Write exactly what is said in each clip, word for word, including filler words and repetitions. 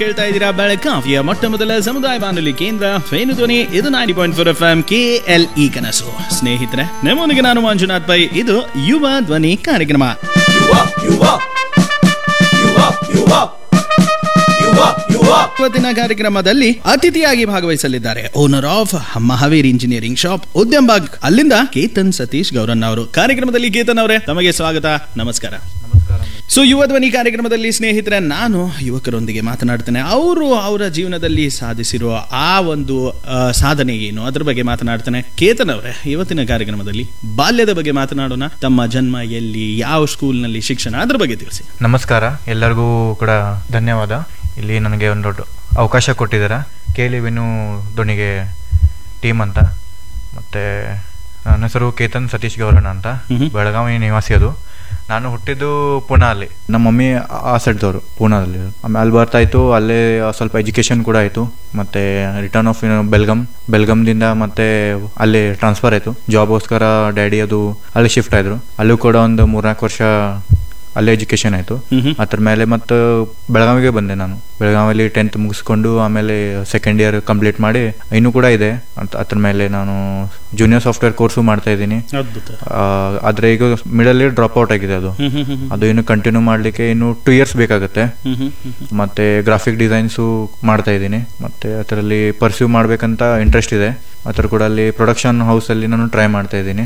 ಕೇಳ್ತಾ ಇದ್ದೀರಾ ಬೆಳಗಾವಿಯ ಮೊಟ್ಟ ಮೊದಲ ಸಮುದಾಯ ಬಾನುಲಿ ಕೇಂದ್ರ ವೇಣು ಧ್ವನಿ. ಇದು ninety point four F M K L E ಕನಸು. ಸ್ನೇಹಿತರೆ, ನಮ್ಮೊಂದಿಗೆ ನಾನು ಮಂಜುನಾಥ್ ಪೈ. ಇದು ಯುವ ಧ್ವನಿ ಕಾರ್ಯಕ್ರಮ. ಇವತ್ತಿನ ಕಾರ್ಯಕ್ರಮದಲ್ಲಿ ಅತಿಥಿಯಾಗಿ ಭಾಗವಹಿಸಲಿದ್ದಾರೆ owner of Mahavir engineering shop, ಉದ್ಯಮಬಾಗ್, ಅಲ್ಲಿಂದ ಕೇತನ್ ಸತೀಶ್ ಗೌರನ್ ಅವರು. ಕಾರ್ಯಕ್ರಮದಲ್ಲಿ ಕೇತನ್ ಅವರೇ, ತಮಗೆ ಸ್ವಾಗತ, ನಮಸ್ಕಾರ. ಸೊ ಯುವ ಧ್ವನಿ ಕಾರ್ಯಕ್ರಮದಲ್ಲಿ ಸ್ನೇಹಿತರೆ, ನಾನು ಯುವಕರೊಂದಿಗೆ ಮಾತನಾಡ್ತೇನೆ. ಅವರು ಅವರ ಜೀವನದಲ್ಲಿ ಸಾಧಿಸಿರುವ ಆ ಒಂದು ಸಾಧನೆ ಏನು, ಅದ್ರ ಬಗ್ಗೆ ಮಾತನಾಡ್ತೇನೆ. ಕೇತನ್ ಅವರೇ, ಇವತ್ತಿನ ಕಾರ್ಯಕ್ರಮದಲ್ಲಿ ಬಾಲ್ಯದ ಬಗ್ಗೆ ಮಾತನಾಡೋಣ. ತಮ್ಮ ಜನ್ಮ ಎಲ್ಲಿ, ಯಾವ ಸ್ಕೂಲ್ನಲ್ಲಿ ಶಿಕ್ಷಣ, ಅದ್ರ ಬಗ್ಗೆ ತಿಳಿಸಿ. ನಮಸ್ಕಾರ, ಎಲ್ಲರಿಗೂ ಕೂಡ ಧನ್ಯವಾದ. ಇಲ್ಲಿ ನನಗೆ ಒಂದು ದೊಡ್ಡ ಅವಕಾಶ ಕೊಟ್ಟಿದ್ದಾರೆ. ಕೇಳಿ ವೇಣು ಧ್ವನಿಗೆ ಟೀಮ್ ಅಂತ. ಮತ್ತು ನನ್ನ ಹೆಸರು ಕೇತನ್ ಸತೀಶ್ ಗೌರಣ್ಣ ಅಂತ, ಬೆಳಗಾವಿ ನಿವಾಸಿ. ಅದು ನಾನು ಹುಟ್ಟಿದ್ದು ಪೂನಾದಲ್ಲಿ. ನಮ್ಮ ಮಮ್ಮಿ ಆ ಸೈಡ್ದವರು, ಪೂನಾದಲ್ಲಿ. ಆಮೇಲೆ ಅಲ್ಲಿ ಬರ್ತಾಯಿತ್ತು, ಅಲ್ಲೇ ಸ್ವಲ್ಪ ಎಜುಕೇಷನ್ ಕೂಡ ಆಯಿತು. ಮತ್ತು ರಿಟರ್ನ್ ಆಫ್ ಬೆಲ್ಗಮ್ ಬೆಲ್ಗಮ್ದಿಂದ ಮತ್ತೆ ಅಲ್ಲಿ ಟ್ರಾನ್ಸ್ಫರ್ ಆಯಿತು. ಜಾಬ್ಗೋಸ್ಕರ ಡ್ಯಾಡಿ ಅದು ಅಲ್ಲಿ ಶಿಫ್ಟ್ ಆಯಿದ್ರು. ಅಲ್ಲೂ ಕೂಡ ಒಂದು ಮೂರ್ನಾಲ್ಕು ವರ್ಷ ಅಲ್ಲೇ ಎಜುಕೇಷನ್ ಆಯಿತು. ಅದ್ರ ಮೇಲೆ ಮತ್ತು ಬೆಳಗಾವಿಗೆ ಬಂದೆ ನಾನು. ಬೆಳಗಾವಿಯಲ್ಲಿ ಟೆಂತ್ ಮುಗಿಸ್ಕೊಂಡು ಆಮೇಲೆ ಸೆಕೆಂಡ್ ಇಯರ್ ಕಂಪ್ಲೀಟ್ ಮಾಡಿ ಇನ್ನೂ ಕೂಡ ಇದೆ ಅಂತ. ಅದ್ರ ಮೇಲೆ ನಾನು ಜೂನಿಯರ್ ಸಾಫ್ಟ್ವೇರ್ ಕೋರ್ಸು ಮಾಡ್ತಾ ಇದ್ದೀನಿ. ಆದರೆ ಈಗ ಮಿಡಲ್ ಡ್ರಾಪ್ ಔಟ್ ಆಗಿದೆ. ಅದು ಅದು ಇನ್ನು ಕಂಟಿನ್ಯೂ ಮಾಡಲಿಕ್ಕೆ ಇನ್ನು ಟೂ ಇಯರ್ಸ್ ಬೇಕಾಗುತ್ತೆ. ಮತ್ತು ಗ್ರಾಫಿಕ್ ಡಿಸೈನ್ಸು ಮಾಡ್ತಾ ಇದ್ದೀನಿ. ಮತ್ತು ಅದರಲ್ಲಿ ಪರ್ಸ್ಯೂ ಮಾಡಬೇಕಂತ ಇಂಟ್ರೆಸ್ಟ್ ಇದೆ. ಅದರ ಕೂಡ ಅಲ್ಲಿ ಪ್ರೊಡಕ್ಷನ್ ಹೌಸಲ್ಲಿ ನಾನು ಟ್ರೈ ಮಾಡ್ತಾ ಇದ್ದೀನಿ.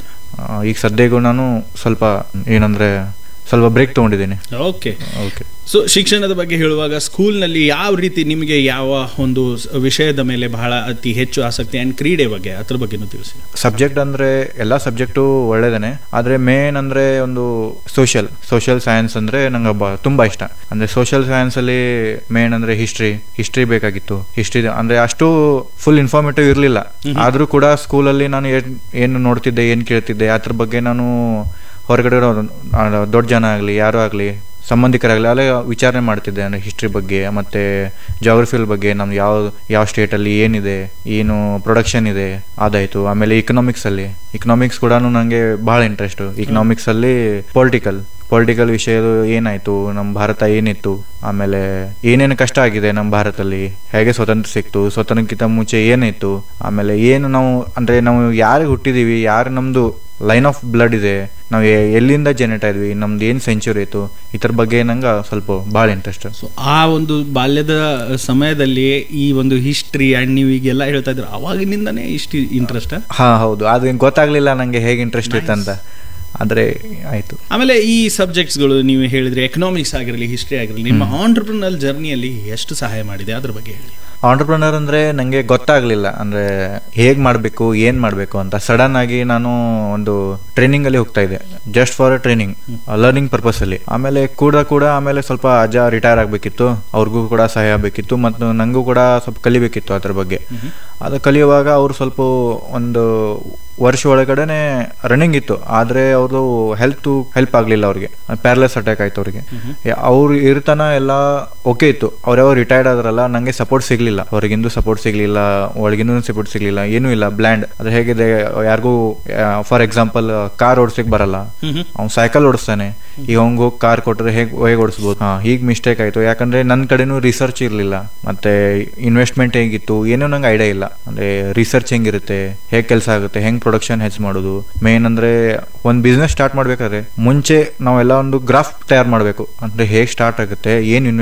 ಈಗ ಸದ್ಯಗೂ ನಾನು ಸ್ವಲ್ಪ ಏನಂದರೆ ಸ್ವಲ್ಪ ಬ್ರೇಕ್ ತೊಗೊಂಡಿದ್ದೀನಿ. ಓಕೆ ಓಕೆ ಸೊ ಶಿಕ್ಷಣದ ಬಗ್ಗೆ ಹೇಳುವಾಗ, ಸ್ಕೂಲ್ನಲ್ಲಿ ಯಾವ ರೀತಿ ನಿಮಗೆ ಯಾವ ಒಂದು ವಿಷಯದ ಮೇಲೆ ಬಹಳ ಅತಿ ಹೆಚ್ಚು ಆಸಕ್ತಿ, ಆ್ಯಂಡ್ ಕ್ರೀಡೆ ಬಗ್ಗೆ ಅದ್ರ ಬಗ್ಗೆನೂ ತಿಳಿಸಿ. ಸಬ್ಜೆಕ್ಟ್ ಅಂದರೆ ಎಲ್ಲ ಸಬ್ಜೆಕ್ಟು ಒಳ್ಳೆಯದೇ, ಆದರೆ ಮೇನ್ ಅಂದರೆ ಒಂದು ಸೋಷಿಯಲ್ ಸೋಷಿಯಲ್ ಸೈನ್ಸ್ ಅಂದರೆ ನಂಗೆ ಬ ತುಂಬ ಇಷ್ಟ. ಅಂದರೆ ಸೋಷಿಯಲ್ ಸೈನ್ಸಲ್ಲಿ ಮೇನ್ ಅಂದರೆ ಹಿಸ್ಟ್ರಿ ಹಿಸ್ಟ್ರಿ ಬೇಕಾಗಿತ್ತು. ಹಿಸ್ಟ್ರಿ ಅಂದರೆ ಅಷ್ಟು ಫುಲ್ ಇನ್ಫಾರ್ಮೇಟಿವ್ ಇರಲಿಲ್ಲ. ಆದರೂ ಕೂಡ ಸ್ಕೂಲಲ್ಲಿ ನಾನು ಏನು ನೋಡ್ತಿದ್ದೆ, ಏನು ಕೇಳ್ತಿದ್ದೆ, ಅದ್ರ ಬಗ್ಗೆ ನಾನು ಹೊರಗಡೆ ದೊಡ್ಡ ಜನ ಆಗಲಿ ಯಾರು ಆಗಲಿ ಸಂಬಂಧಿಕರಾಗಲಿ ಅಲ್ಲೇ ವಿಚಾರಣೆ ಮಾಡ್ತಿದ್ದೆ. ಅಂದರೆ ಹಿಸ್ಟ್ರಿ ಬಗ್ಗೆ ಮತ್ತು ಜಾಗ್ರಫಿಯಲ್ ಬಗ್ಗೆ, ನಮ್ದು ಯಾವ ಯಾವ ಸ್ಟೇಟಲ್ಲಿ ಏನಿದೆ, ಏನು ಪ್ರೊಡಕ್ಷನ್ ಇದೆ ಅದಾಯಿತು. ಆಮೇಲೆ ಇಕನಾಮಿಕ್ಸಲ್ಲಿ ಇಕನಾಮಿಕ್ಸ್ ಕೂಡ ನನಗೆ ಭಾಳ ಇಂಟ್ರೆಸ್ಟು. ಇಕನಾಮಿಕ್ಸಲ್ಲಿ ಪೊಲಿಟಿಕಲ್ ಪೊಲಿಟಿಕಲ್ ವಿಷಯ ಏನಾಯಿತು, ನಮ್ಮ ಭಾರತ ಏನಿತ್ತು, ಆಮೇಲೆ ಏನೇನು ಕಷ್ಟ ಆಗಿದೆ ನಮ್ಮ ಭಾರತದಲ್ಲಿ, ಹೇಗೆ ಸ್ವತಂತ್ರ ಸಿಕ್ತು, ಸ್ವತಂತ್ರಕ್ಕಿಂತ ಮುಂಚೆ ಏನಿತ್ತು, ಆಮೇಲೆ ಏನು ನಾವು ಅಂದರೆ ನಾವು ಯಾರಿಗೆ ಹುಟ್ಟಿದ್ದೀವಿ, ಯಾರು ನಮ್ಮದು ಲೈನ್ ಆಫ್ ಬ್ಲಡ್ ಇದೆ, ನಾವು ಎಲ್ಲಿಂದ ಜೆನೆಟ್ ಆದ್ವಿ, ನಮ್ದು ಏನು ಸೆಂಚುರಿ ಇತ್ತು, ಇದ್ರ ಬಗ್ಗೆ ನಂಗೆ ಸ್ವಲ್ಪ ಭಾಳ ಇಂಟ್ರೆಸ್ಟ್. ಸೊ ಆ ಒಂದು ಬಾಲ್ಯದ ಸಮಯದಲ್ಲಿ ಈ ಒಂದು ಹಿಸ್ಟ್ರಿ ಆ್ಯಂಡ್ ನೀವು ಈಗೆಲ್ಲ ಹೇಳ್ತಾ ಇದ್ರು, ಅವಾಗಿನಿಂದನೇ ಇಷ್ಟು ಇಂಟ್ರೆಸ್ಟ್? ಹಾಂ ಹೌದು, ಅದು ಗೊತ್ತಾಗಲಿಲ್ಲ ನನಗೆ ಹೇಗೆ ಇಂಟ್ರೆಸ್ಟ್ ಇತ್ತಂತ. ಆದರೆ ಆಯಿತು. ಆಮೇಲೆ ಈ ಸಬ್ಜೆಕ್ಟ್ಸ್ಗಳು ನೀವು ಹೇಳಿದ್ರೆ, ಎಕನಾಮಿಕ್ಸ್ ಆಗಿರಲಿ, ಹಿಸ್ಟ್ರಿ ಆಗಿರಲಿ, ನಿಮ್ಮ ಆಂಟ್ರಪ್ರಿನರ್ ಜರ್ನಿಯಲ್ಲಿ ಎಷ್ಟು ಸಹಾಯ ಮಾಡಿದೆ, ಅದ್ರ ಬಗ್ಗೆ ಹೇಳಿ. ಆಂಟ್ರಪ್ರನರ್ ಅಂದರೆ ನನಗೆ ಗೊತ್ತಾಗಲಿಲ್ಲ, ಅಂದರೆ ಹೇಗೆ ಮಾಡಬೇಕು, ಏನು ಮಾಡಬೇಕು ಅಂತ. ಸಡನ್ ಆಗಿ ನಾನು ಒಂದು ಟ್ರೈನಿಂಗಲ್ಲಿ ಹೋಗ್ತಾ ಇದ್ದೆ, ಜಸ್ಟ್ ಫಾರ್ ಟ್ರೈನಿಂಗ್, ಲರ್ನಿಂಗ್ ಪರ್ಪಸಲ್ಲಿ. ಆಮೇಲೆ ಕೂಡ ಕೂಡ ಆಮೇಲೆ ಸ್ವಲ್ಪ ಅಜ್ಜ ರಿಟೈರ್ ಆಗಬೇಕಿತ್ತು, ಅವ್ರಿಗೂ ಕೂಡ ಸಹಾಯ ಆಗಬೇಕಿತ್ತು, ಮತ್ತು ನನಗೂ ಕೂಡ ಸ್ವಲ್ಪ ಕಲಿಬೇಕಿತ್ತು ಅದ್ರ ಬಗ್ಗೆ. ಅದು ಕಲಿಯುವಾಗ ಅವರು ಸ್ವಲ್ಪ ಒಂದು ವರ್ಷ ಒಳಗಡೆ ರನ್ನಿಂಗ್ ಇತ್ತು, ಆದರೆ ಅವ್ರದ್ದು ಹೆಲ್ತು ಹೆಲ್ಪ್ ಆಗಲಿಲ್ಲ. ಅವ್ರಿಗೆ ಪ್ಯಾರಲೈಸ್ ಅಟ್ಯಾಕ್ ಆಯ್ತು ಅವ್ರಿಗೆ. ಅವ್ರು ಇರ್ತಾನ ಎಲ್ಲ ಓಕೆ ಇತ್ತು. ಅವ್ರ್ಯಾವ ರಿಟೈರ್ಡ್ ಆದ್ರಲ್ಲ, ನನಗೆ ಸಪೋರ್ಟ್ ಸಿಗಲಿಲ್ಲ, ಹೊರಗಿಂದು ಸಪೋರ್ಟ್ ಸಿಗಲಿಲ್ಲ, ಒಳಗಿಂದು ಸಪೋರ್ಟ್ ಸಿಗಲಿಲ್ಲ, ಏನೂ ಇಲ್ಲ. ಬ್ಲ್ಯಾಂಡ್ ಅದು ಹೇಗಿದೆ, ಯಾರಿಗೂ ಫಾರ್ ಎಕ್ಸಾಂಪಲ್ ಕಾರ್ ಓಡಿಸ್ಲಿಕ್ಕೆ ಬರಲ್ಲ, ಅವ್ನು ಸೈಕಲ್ ಓಡಿಸ್ತಾನೆ, ಈಗ ಅವ್ನಿಗೆ ಹೋಗಿ ಕಾರ್ ಕೊಟ್ಟರೆ ಹೇಗೆ ಹೇಗೆ ಓಡಿಸ್ಬೋದು. ಹಾಂ, ಹೀಗೆ ಮಿಸ್ಟೇಕ್ ಆಯಿತು. ಯಾಕಂದರೆ ನನ್ನ ಕಡೆನೂ ರಿಸರ್ಚ್ ಇರಲಿಲ್ಲ, ಮತ್ತು ಇನ್ವೆಸ್ಟ್ಮೆಂಟ್ ಹೇಗಿತ್ತು ಏನೂ ನಂಗೆ ಐಡಿಯಾ ಇಲ್ಲ. ಅಂದರೆ ರಿಸರ್ಚ್ ಹೆಂಗಿರುತ್ತೆ, ಹೇಗೆ ಕೆಲಸ ಆಗುತ್ತೆ, ಹೆಂಗೆ ಪ್ರೊಡಕ್ಷನ್ ಹೆಚ್ಚು ಮಾಡೋದು. ಮೇನ್ ಅಂದರೆ ಒಂದು ಬಿಸ್ನೆಸ್ ಸ್ಟಾರ್ಟ್ ಮಾಡಬೇಕಾದ್ರೆ ಮುಂಚೆ ನಾವೆಲ್ಲ ಒಂದು ಗ್ರಾಫ್ ತಯಾರು ಮಾಡಬೇಕು. ಅಂದರೆ ಹೇಗೆ ಸ್ಟಾರ್ಟ್ ಆಗುತ್ತೆ, ಏನು